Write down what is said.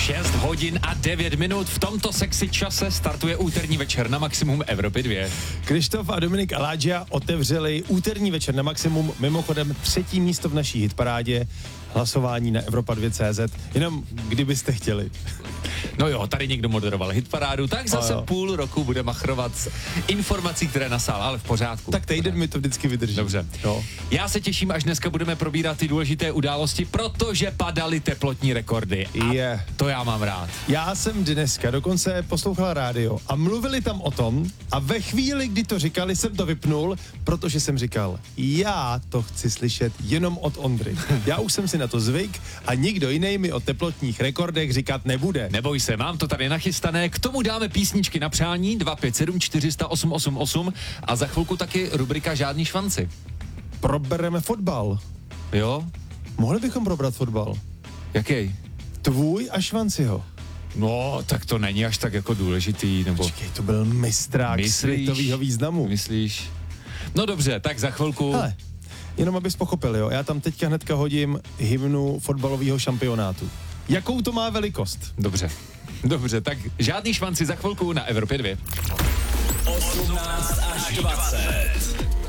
6 hodin a 9 minut. V tomto sexy čase startuje úterní večer na Maximum Evropy 2. Krištof a Dominik Aladžia otevřeli úterní večer na Maximum, mimochodem 3. místo v naší hitparádě, hlasování na Evropa2.cz, jenom kdybyste chtěli. No jo, tady někdo moderoval hitparádu, tak zase půl roku bude machrovat informací, které nasál, ale v pořádku. Tak týden mi to vždycky vydrží. Dobře. Jo. Já se těším, až dneska budeme probírat ty důležité události, protože padaly teplotní rekordy. A to já mám rád. Já jsem dneska dokonce poslouchal rádio a mluvili tam o tom a ve chvíli, kdy to říkali, jsem to vypnul, protože jsem říkal, já to chci slyšet jenom od Ondry. Já už jsem si na to zvyk a nikdo jiný mi o teplotních rekordech říkat nebude. Neboj se, mám to tady nachystané, k tomu dáme písničky na přání 257 400 888 a za chvilku taky rubrika Žádný švanci. Probereme fotbal. Jo? Mohli bychom probrat fotbal. Jaký? Tvůj a Švanciho. No, tak to není až tak jako důležitý, nebo... Počkej, to byl mistrák světovýho významu. Myslíš? No dobře, tak za chvilku... Hele, jenom abys pochopil, jo, já tam teďka hnedka hodím hymnu fotbalového šampionátu. Jakou to má velikost? Dobře, tak žádný švanci za chvilku na Evropě 2. 18 až 20.